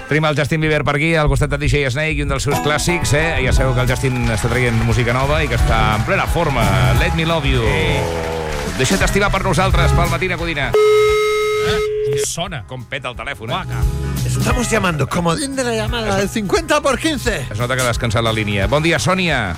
Tenim el Justin Bieber per aquí, al costat de DJ Snake i un dels seus clàssics, Ja sabeu que el Justin està traient música nova i que està en plena forma. Let me love you. Deixa't estimar per nosaltres, pel Matina Codina. Sona. Com peta el telèfon, Estamos llamando, comodín de la llamada del 50 por 15. Es nota que ha descansat la línia. Bon dia, Sònia.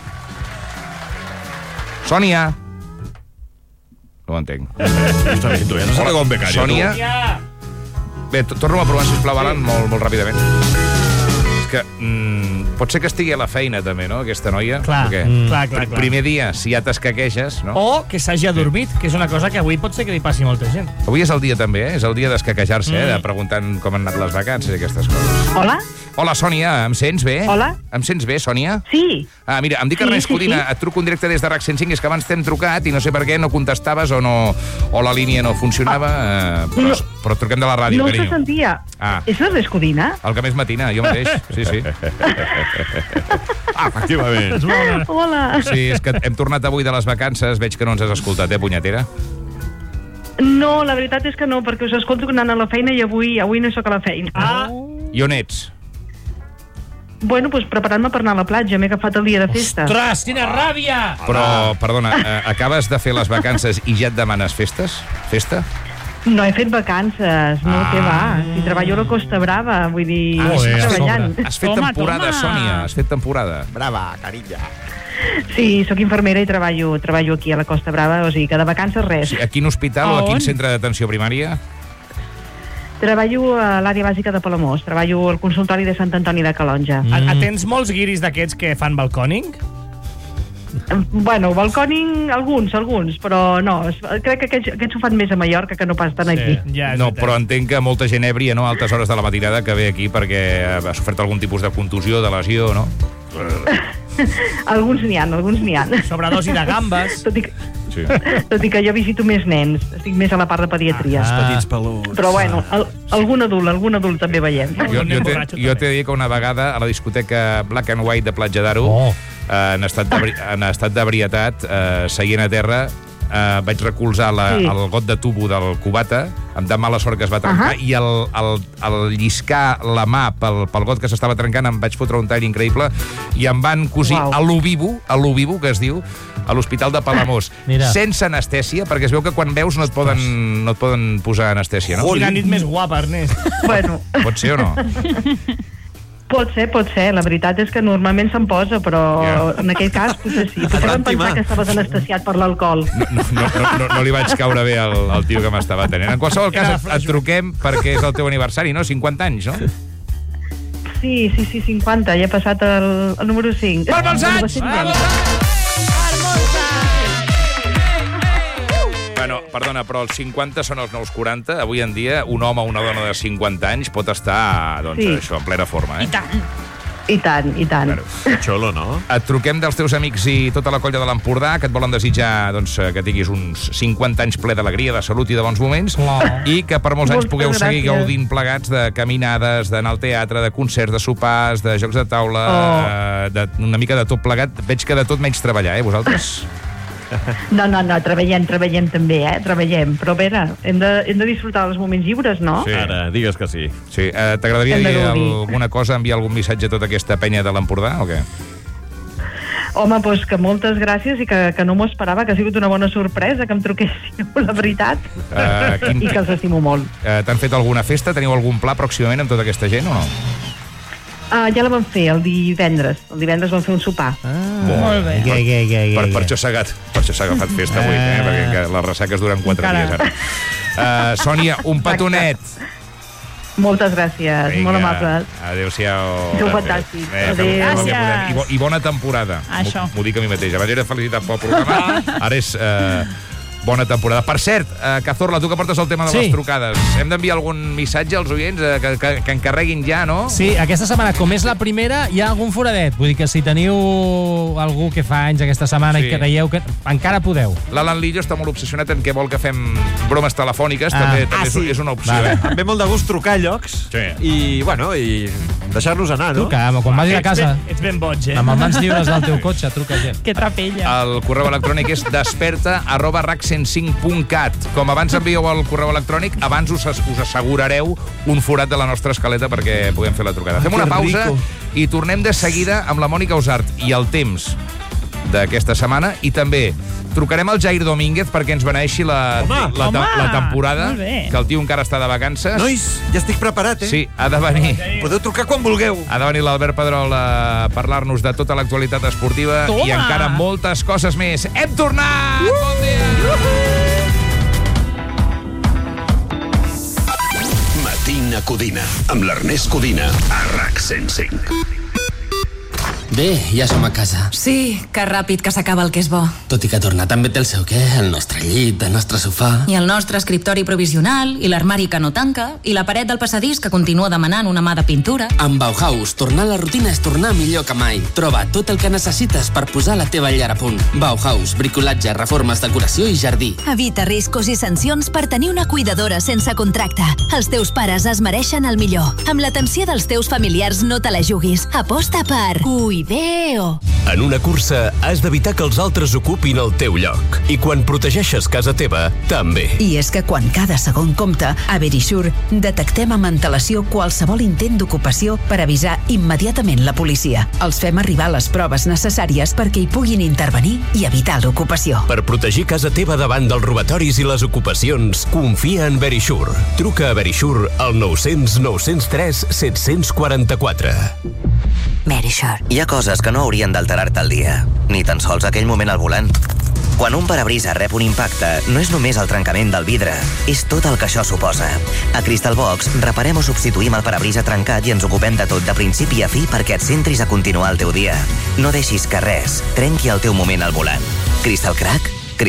Sònia. No ho entenc. Hola, con becario. Sònia. Bé, torno a provar, sisplau, Alan, molt ràpidament. És que pot ser que estigui a la feina, també, no?, aquesta noia. Clar, clar. Primer dia, si ja t'escaqueges, no? O que s'hagi adormit, que és una cosa que avui pot ser que li passi a molta gent. Avui és el dia també, És el dia d'escaquejar-se, de preguntant com han anat les vacances i aquestes coses. Hola? Hola, Sònia, em sents bé? Hola? Em sents bé, Sònia? Sí. Mira, em dic Ernest Codina, et truco en directe des de RAC 105, és que abans t'hem trucat i no sé per què no contestaves o la línia no funcionava, però truquem de la ràdio, no carinyo. se sentia. És l'Ernest Codina? El que més matina, jo mateix, sí. Efectivament. Hola. Sí, és que hem tornat avui de les vacances, veig que no ens has escoltat, punyetera? No, la veritat és que no, perquè us escolto anant a la feina i avui no sóc a la feina. I on ets? Bueno, doncs preparant-me per anar a la platja, m'he agafat el dia de festa. Ostres, quina ràbia! Però, perdona, acabes de fer les vacances i ja et demanes festes? Festa? No he fet vacances, no, què va? Si treballo a la Costa Brava, vull dir, estic treballant. Has fet temporada, Sònia, has fet temporada. Brava, carilla. Sí, sóc infermera i treballo aquí a la Costa Brava, o sigui que de vacances res. Sí, a quin hospital o a quin centre d'atenció primària? Treballo a l'àrea bàsica de Palamós, treballo al consultori de Sant Antoni de Calonja. Tens molts guiris d'aquests que fan balcòning? Bueno, balcòning, alguns, però no, crec que aquests ho fan més a Mallorca que no pas tant aquí. No, però entenc que molta gent èbria, no?, a altes hores de la matinada, que ve aquí perquè ha sofert algun tipus de contusió, de lesió, no? Alguns n'hi ha. Sobredosi de gambes. Tot i que jo visito més nens, estic més a la part de pediatria. Petits peluts. Però bueno, algun adult també veiem. Jo t'he de dir que una vegada a la discoteca Black and White de Platja d'Aro, en estat d'ebrietat, seient a terra, vaig recolzar el got de tubo del cubata, amb de mala sort que es va trencar, i al lliscar la mà pel got que s'estava trencant em vaig fotre un tall increïble i em van cosir a l'Ubibu, que es diu, a l'Hospital de Palamós, sense anestèsia, perquè es veu que quan veus no et poden posar anestèsia, no? Quina nit més guapa, Ernest. Bueno. Pot ser o no? Pot ser. La veritat és que normalment se'n posa, però en aquell cas potser sí. Potser vam pensar que estaves anestesiat per l'alcohol. No li vaig caure bé al tio que m'estava tenint. En qualsevol cas, et truquem perquè és el teu aniversari, no? 50 anys, no? Sí, 50. Ja he passat el número 5. Per molts anys! Bueno, perdona, però els 50 són els nous 40. Avui en dia, un home o una dona de 50 anys pot estar, això, en plena forma, I tant. Claro. Xolo, no? Et truquem dels teus amics i tota la colla de l'Empordà, que et volen desitjar que tinguis uns 50 anys ple d'alegria, de salut i de bons moments, i que per molts anys pugueu seguir gaudint plegats de caminades, d'anar al teatre, de concerts, de sopars, de jocs de taula, una mica de tot plegat. Veig que de tot menys treballar, vosaltres? No, treballem també, treballem. Però a veure, hem de disfrutar dels moments lliures, no? Sí. Ara, digues que sí. Sí. T'agradaria dir alguna cosa, enviar algun missatge a tota aquesta penya de l'Empordà, o què? Home, doncs que moltes gràcies i que no m'ho esperava, que ha sigut una bona sorpresa que em truquéssiu, la veritat. I que els estimo molt. T'han fet alguna festa? Teniu algun pla pròximament amb tota aquesta gent o no? Ja la vam fer el divendres. El divendres vam fer un sopar. Molt bé. Per això s'ha agafat festa avui, perquè les ressaques duren 4 dies ara. Sònia, un petonet. Moltes gràcies, molt amables. Adéu-siau. Sou fantàstics. Adéu. I bona temporada. M'ho dic a mi mateix. Abans era felicitat pel programa, ara és... bona temporada. Per cert, Cazorla, tu que portes el tema de les trucades, hem d'enviar algun missatge als oients que encarreguin ja, no? Sí, aquesta setmana, com és la primera, hi ha algun foradet. Vull dir que si teniu algú que fa anys aquesta setmana i que creieu que encara podeu. L'Alan Lillo està molt obsessionat en què vol que fem bromes telefòniques, també és una opció. Em ve molt de gust trucar a llocs i deixar-los anar, no? Truca, quan vagis a casa. Ets ben boig, Amb els mans lliures del teu cotxe, truca gent. Que trapella. El correu electrònic és desperta@rac rac105.cat. Com abans envieu el correu electrònic, abans us assegurareu un forat de la nostra escaleta perquè puguem fer la trucada. Fem una pausa i tornem de seguida amb la Mònica Usart i el temps d'aquesta setmana, i també trucarem al Jair Domínguez perquè ens beneixi la temporada, que el tio encara està de vacances. Nois, ja estic preparat, Sí, ha de venir. Podeu trucar quan vulgueu. Ha de venir l'Albert Pedrol a parlar-nos de tota l'actualitat esportiva i encara moltes coses més. Hem tornat! Bon dia! Matina Codina, amb l'Ernest Codina, a RAC 105. Bé, ja som a casa. Sí, que ràpid que s'acaba el que és bo. Tot i que tornar també té el seu què, el nostre llit, el nostre sofà... I el nostre escriptori provisional, i l'armari que no tanca, i la paret del passadís que continua demanant una mà de pintura. Amb Bauhaus, tornar a la rutina és tornar millor que mai. Troba tot el que necessites per posar la teva llar a punt. Bauhaus, bricolatge, reformes, decoració i jardí. Evita riscos i sancions per tenir una cuidadora sense contracte. Els teus pares es mereixen el millor. Amb l'atenció dels teus familiars no te la juguis. Aposta per Cuideo. En una cursa has d'evitar que els altres ocupin el teu lloc. I quan protegeixes casa teva, també. I és que quan cada segon compta, a Verisure detectem amb antelació qualsevol intent d'ocupació per avisar immediatament la policia. Els fem arribar les proves necessàries perquè hi puguin intervenir i evitar l'ocupació. Per protegir casa teva davant dels robatoris i les ocupacions, confia en Verisure. Truca a Verisure al 900 903 744. Verisure. Hi ha coses que no haurien d'alterar-te el dia, ni tan sols aquell moment al volant. Quan un parabrisa rep un impacte, no és només el trencament del vidre, és tot el que això suposa. A Crystal Box reparem o substituïm el parabrisa trencat i ens ocupem de tot de principi a fi perquè et centris a continuar el teu dia. No deixis que res trenqui el teu moment al volant. Crystal Crack?